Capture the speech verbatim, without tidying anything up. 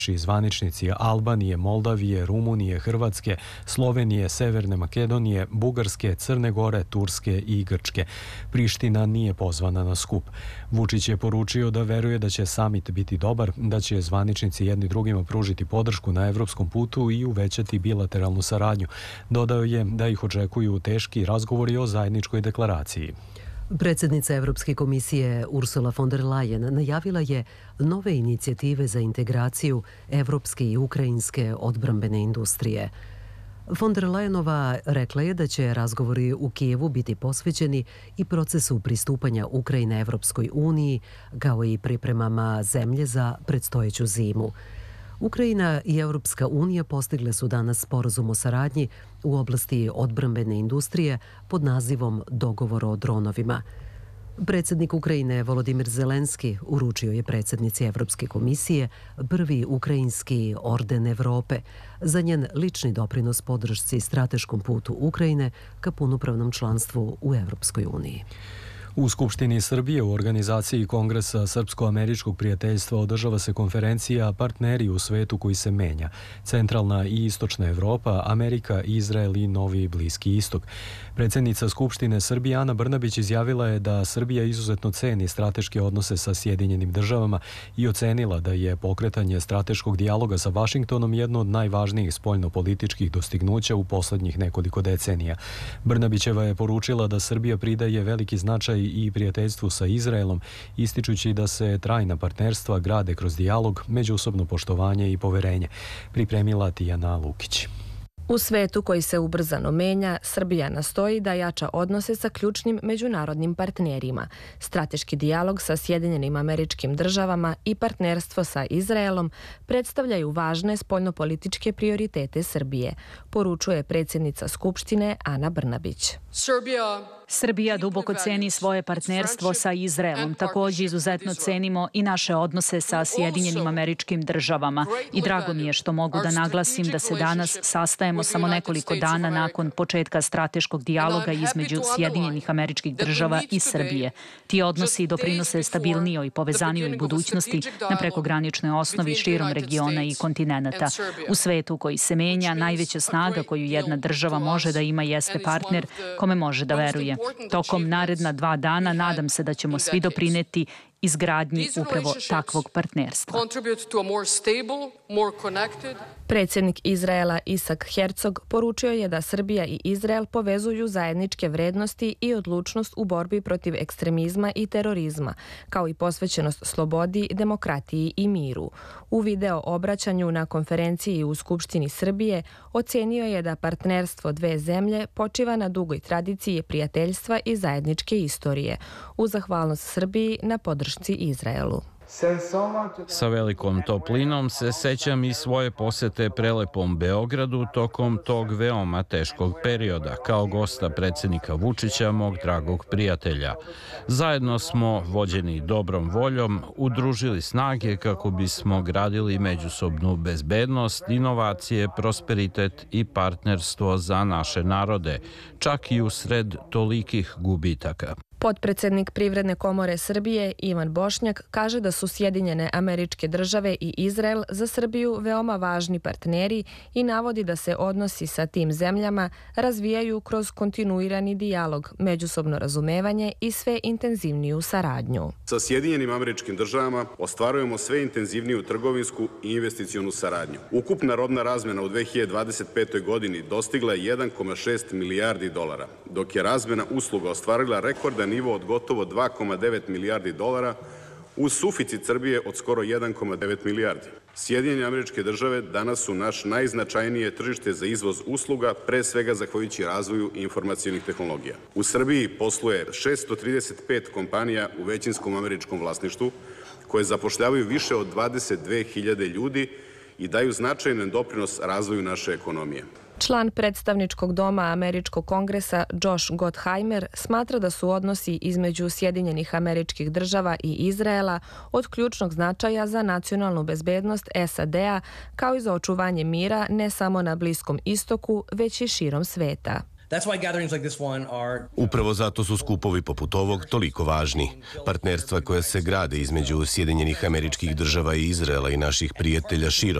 zvaničnici Albanije, Moldavije, Rumunije, Hrvatske, Slovenije, Severne Makedonije, Bugarske, Crne Gore, Turske i Grčke. Priština nije pozvana na skup. Vučić je poručio da veruje da će samit biti dobar, da će zvaničnici jedni drugima pružiti podršku na evropskom putu i uvećati bilateralnu saradnju. Dodao je da ih očekuju teški razgovori o zajedničkoj deklaraciji. Predsjednica Evropske komisije Ursula von der Leyen najavila je nove inicijative za integraciju evropske i ukrajinske odbrambene industrije. Von der Leyenova rekla je da će razgovori u Kijevu biti posvećeni i procesu pristupanja Ukrajine Evropskoj uniji, kao i pripremama zemlje za predstojeću zimu. Ukrajina i Evropska unija postigle su danas sporazum o saradnji u oblasti odbrambene industrije pod nazivom Dogovor o dronovima. Predsjednik Ukrajine Volodimir Zelenski uručio je predsjednici Evropske komisije prvi ukrajinski orden Evrope za njen lični doprinos podršci strateškom putu Ukrajine ka punopravnom članstvu u Evropskoj uniji. U Skupštini Srbije u organizaciji Kongresa Srpsko-američkog prijateljstva održava se konferencija Partneri u svetu koji se menja. Centralna i istočna Evropa, Amerika, Izrael i Novi Bliski istok. Predsjednica Skupštine Srbije Ana Brnabić izjavila je da Srbija izuzetno ceni strateške odnose sa Sjedinjenim državama i ocenila da je pokretanje strateškog dijaloga sa Vašingtonom jedno od najvažnijih spoljnopolitičkih dostignuća u poslednjih nekoliko decenija. Brnabićeva je poručila da Srbija pridaje veliki značaj i prijateljstvu sa Izraelom, ističući da se trajna partnerstva grade kroz dijalog, međusobno poštovanje i poverenje. Pripremila Tijana Lukić. U svetu koji se ubrzano menja, Srbija nastoji da jača odnose sa ključnim međunarodnim partnerima. Strateški dijalog sa Sjedinjenim Američkim Državama i partnerstvo sa Izraelom predstavljaju važne spoljnopolitičke prioritete Srbije, poručuje predsjednica Skupštine Ana Brnabić. Srbija duboko ceni svoje partnerstvo sa Izraelom. Također izuzetno cenimo i naše odnose sa Sjedinjenim Američkim Državama. I drago mi je što mogu da naglasim da se danas sastajemo samo nekoliko dana nakon početka strateškog dijaloga između Sjedinjenih Američkih Država i Srbije. Ti odnosi doprinose stabilnijoj i povezanijoj budućnosti na prekograničnoj osnovi širom regiona i kontinenta. U svetu koji se menja, najveća snaga koju jedna država može da ima jeste partner kome može da veruje. Tokom naredna dva dana nadam se da ćemo svi doprineti izgradnji upravo takvog partnerstva. Predsjednik Izraela Isak Herzog poručio je da Srbija i Izrael povezuju zajedničke vrednosti i odlučnost u borbi protiv ekstremizma i terorizma, kao i posvećenost slobodi, demokratiji i miru. U video obraćanju na konferenciji u Skupštini Srbije ocenio je da partnerstvo dve zemlje počiva na dugoj tradiciji prijateljstva i zajedničke istorije, u zahvalnost Srbiji na podršci Izraelu. Sa velikom toplinom se sećam i svoje posete prelepom Beogradu tokom tog veoma teškog perioda, kao gosta predsjednika Vučića, mog dragog prijatelja. Zajedno smo, vođeni dobrom voljom, udružili snage kako bismo gradili međusobnu bezbednost, inovacije, prosperitet i partnerstvo za naše narode, čak i usred tolikih gubitaka. Potpredsjednik Privredne komore Srbije Ivan Bošnjak kaže da su Sjedinjene Američke Države i Izrael za Srbiju veoma važni partneri i navodi da se odnosi sa tim zemljama razvijaju kroz kontinuirani dijalog, međusobno razumevanje i sve intenzivniju saradnju. Sa Sjedinjenim Američkim Državama ostvarujemo sve intenzivniju trgovinsku i investicionu saradnju. Ukupna robna razmjena u dve hiljade dvadeset petoj godini dostigla je jedan zarez šest milijardi dolara, dok je razmjena usluga ostvarila rekordan nivo od gotovo dva zarez devet milijardi dolara uz suficit Srbije od skoro jedan zarez devet milijardi. Sjedinjene Američke Države danas su naš najznačajnije tržište za izvoz usluga, pre svega zahvaljujući razvoju informacionih tehnologija. U Srbiji posluje šesto trideset pet kompanija u većinskom američkom vlasništvu koje zapošljavaju više od dvadeset dve hiljade ljudi i daju značajan doprinos razvoju naše ekonomije. Član predstavničkog doma Američkog kongresa Josh Gottheimer smatra da su odnosi između Sjedinjenih Američkih Država i Izraela od ključnog značaja za nacionalnu bezbednost S A D-a, kao i za očuvanje mira ne samo na Bliskom istoku, već i širom sveta. Upravo zato su skupovi poput ovog toliko važni. Partnerstva koja se grade između Sjedinjenih Američkih Država i Izraela i naših prijatelja širom